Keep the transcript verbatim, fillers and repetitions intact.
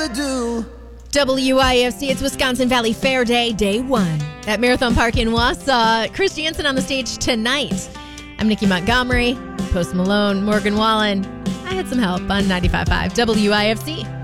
to do. W I F C, it's Wisconsin Valley Fair Day, day one. At Marathon Park in Wausau, Chris Jansen on the stage tonight. I'm Nikki Montgomery, Post Malone, Morgan Wallen. I had some help on ninety-five point five W I F C.